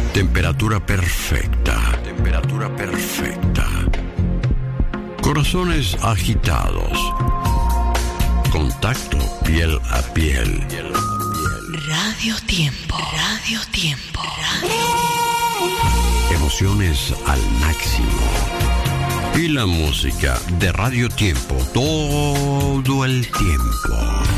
Temperatura perfecta. Temperatura perfecta. Corazones agitados. Contacto piel a piel. Radio Tiempo. Radio Tiempo. Emociones al máximo. Y la música de Radio Tiempo todo el tiempo.